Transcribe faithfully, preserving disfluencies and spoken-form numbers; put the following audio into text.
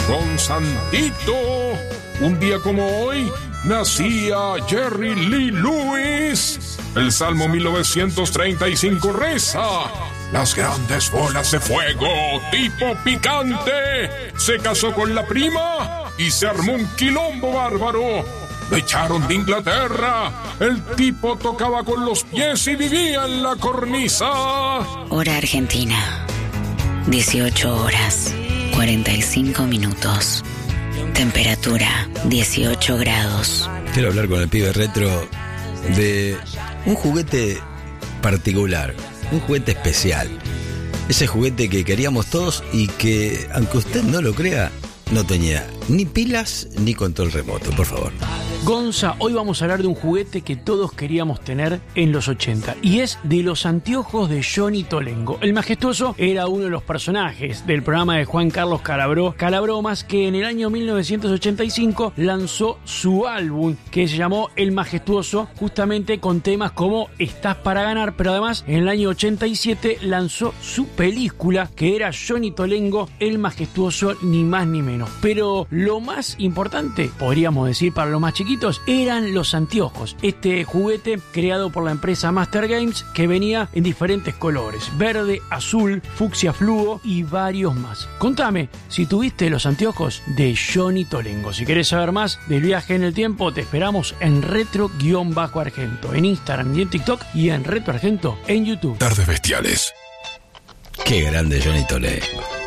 con Santito. Un día como hoy nacía Jerry Lee Lewis. El Salmo mil novecientos treinta y cinco reza: las grandes bolas de fuego, tipo picante. Se casó con la prima y se armó un quilombo bárbaro. Lo echaron de Inglaterra. El tipo tocaba con los pies y vivía en la cornisa. Hora Argentina. dieciocho horas, cuarenta y cinco minutos. Temperatura, dieciocho grados. Quiero hablar con el pibe retro de un juguete particular, un juguete especial. Ese juguete que queríamos todos y que, aunque usted no lo crea, no tenía ni pilas ni control remoto. Por favor. Gonza, hoy vamos a hablar de un juguete que todos queríamos tener en los ochenta, y es de los anteojos de Johnny Tolengo. El majestuoso era uno de los personajes del programa de Juan Carlos Calabró, Calabromas, que en el año mil novecientos ochenta y cinco lanzó su álbum que se llamó El Majestuoso, justamente con temas como Estás para ganar, pero además en el año ochenta y siete lanzó su película, que era Johnny Tolengo, El Majestuoso, ni más ni menos. Pero lo más importante, podríamos decir para los más chiquitos, eran los anteojos. Este juguete creado por la empresa Master Games, que venía en diferentes colores: verde, azul, fucsia fluo y varios más. Contame si tuviste los anteojos de Johnny Tolengo. Si querés saber más del viaje en el tiempo, te esperamos en retro-argento, en Instagram y en TikTok, y en Retro Argento en YouTube. Tardes Bestiales. Qué grande Johnny Tolengo.